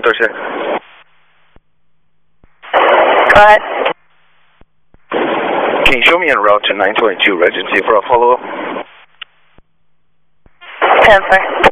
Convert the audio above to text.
Dorset. Go ahead. Can you show me en route to 922 Regency for a follow-up? 10-4.